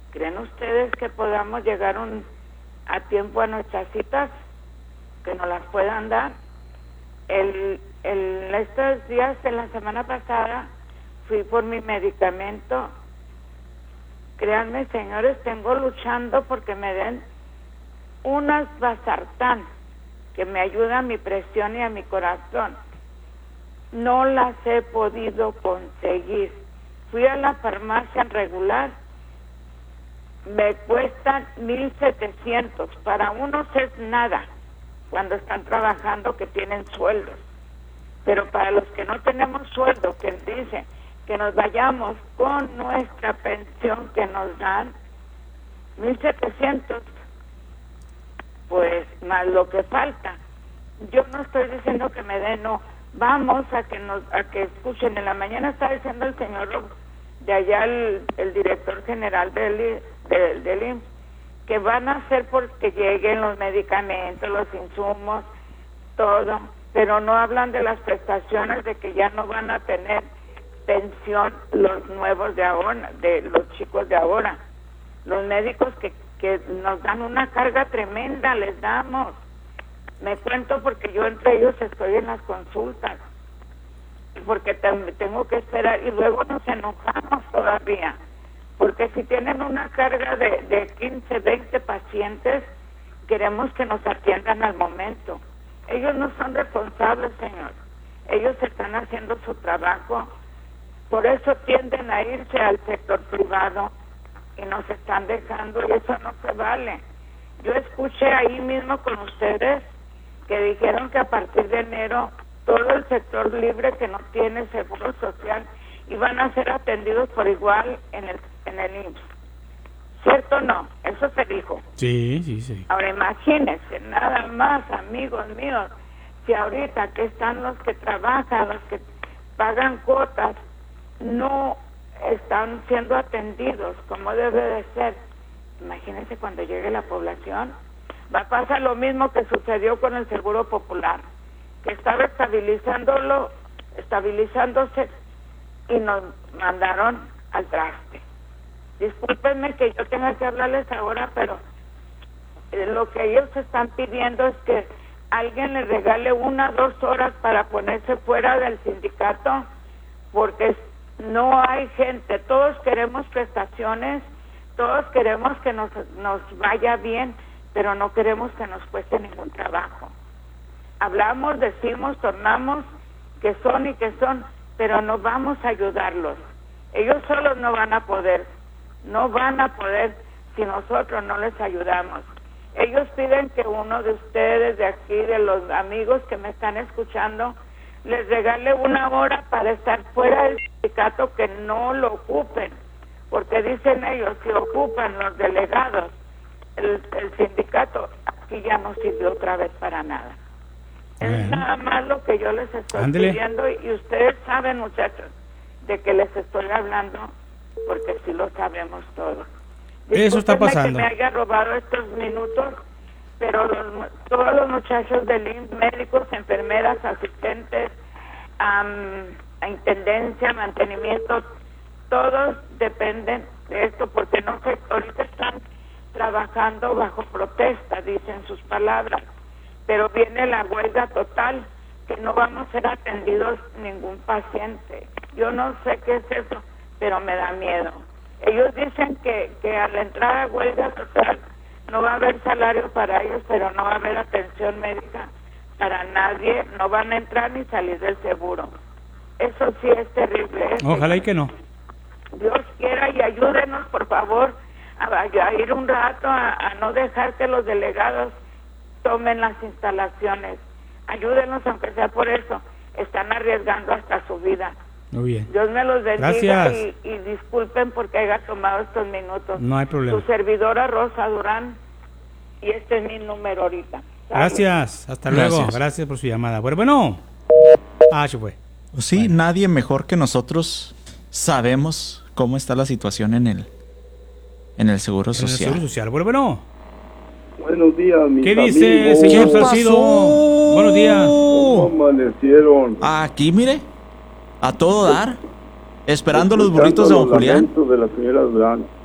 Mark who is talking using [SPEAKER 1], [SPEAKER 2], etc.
[SPEAKER 1] ¿Creen ustedes que podamos llegar a tiempo a nuestras citas? ¿Que nos las puedan dar? Estos días, en la semana pasada, fui por mi medicamento. Créanme, señores, tengo luchando porque me den unas Vasartán que me ayuda a mi presión y a mi corazón. No las he podido conseguir. Fui a la farmacia regular, me cuestan 1,700. Para unos es nada cuando están trabajando, que tienen sueldos, pero para los que no tenemos sueldo, que dicen que nos vayamos con nuestra pensión que nos dan, 1,700, pues más lo que falta. Yo no estoy diciendo que me den, no, vamos a que escuchen. En la mañana está diciendo el señor de allá, el director general del IMSS, que van a hacer porque lleguen los medicamentos, los insumos, todo, pero no hablan de las prestaciones, de que ya no van a tener pensión los nuevos de ahora, de los chicos de ahora. Los médicos que nos dan una carga tremenda, les damos. Me cuento porque yo entre ellos estoy en las consultas, porque tengo que esperar, y luego nos enojamos todavía, porque si tienen una carga de 15, 20 pacientes, queremos que nos atiendan al momento. Ellos no son responsables, señor. Ellos están haciendo su trabajo, por eso tienden a irse al sector privado y nos están dejando, y eso no se vale. Yo escuché ahí mismo con ustedes que dijeron que a partir de enero todo el sector libre que no tiene seguro social iban a ser atendidos por igual en el IMSS. ¿Cierto o no? Eso se dijo.
[SPEAKER 2] Sí.
[SPEAKER 1] Ahora imagínense, nada más, amigos míos, si ahorita que están los que trabajan, los que pagan cuotas, no están siendo atendidos como debe de ser. Imagínense cuando llegue la población. Va a pasar lo mismo que sucedió con el Seguro Popular, que estaba estabilizándose y nos mandaron al traste. Discúlpenme que yo tenga que hablarles ahora, pero lo que ellos están pidiendo es que alguien les regale 1 o 2 horas para ponerse fuera del sindicato, porque no hay gente. Todos queremos prestaciones, todos queremos que nos vaya bien, pero no queremos que nos cueste ningún trabajo. Hablamos, decimos, tornamos que son, pero no vamos a ayudarlos. Ellos solos no van a poder si nosotros no les ayudamos. Ellos piden que uno de ustedes de aquí, de los amigos que me están escuchando, les regale 1 hora para estar fuera del sindicato, que no lo ocupen, porque dicen ellos, si ocupan los delegados el sindicato, aquí ya no sirvió otra vez para nada. Es nada más lo que yo les estoy pidiendo, y ustedes saben, muchachos, de que les estoy hablando, porque sí lo sabemos todos.
[SPEAKER 2] Eso está pasando.
[SPEAKER 1] Que me haya robado estos minutos, pero todos los muchachos del IMSS, médicos, enfermeras, asistentes, a intendencia, mantenimiento, todos dependen de esto, porque no sé, ahorita están trabajando bajo protesta, dicen sus palabras, pero viene la huelga total, que no vamos a ser atendidos ningún paciente. Yo no sé qué es eso, pero me da miedo. Ellos dicen que al entrar a huelga total no va a haber salario para ellos, pero no va a haber atención médica para nadie, no van a entrar ni salir del seguro. Eso sí es terrible.
[SPEAKER 2] Ojalá y que no.
[SPEAKER 1] Dios quiera, y ayúdenos, por favor, a ir un rato, a no dejar que los delegados tomen las instalaciones. Ayúdenos, aunque sea por eso. Están arriesgando hasta su vida.
[SPEAKER 2] Muy bien.
[SPEAKER 1] Dios me los bendiga.
[SPEAKER 2] Gracias.
[SPEAKER 1] Y disculpen porque haya tomado estos minutos.
[SPEAKER 2] No hay problema.
[SPEAKER 1] Su servidora Rosa Durán, y este es mi número ahorita.
[SPEAKER 2] Gracias, hasta luego. Gracias por su llamada. Bueno. Se fue.
[SPEAKER 3] Sí, nadie mejor que nosotros sabemos cómo está la situación en el Seguro Social.
[SPEAKER 2] En el Seguro Social. Bueno.
[SPEAKER 4] Buenos días, mis
[SPEAKER 2] ¿Qué dice,
[SPEAKER 4] amigos?
[SPEAKER 2] señor Salcido? Buenos días.
[SPEAKER 4] ¿Cómo amanecieron?
[SPEAKER 3] Aquí, mire, a todo dar, esperando los burritos de don Julián.
[SPEAKER 4] De la señora Durán.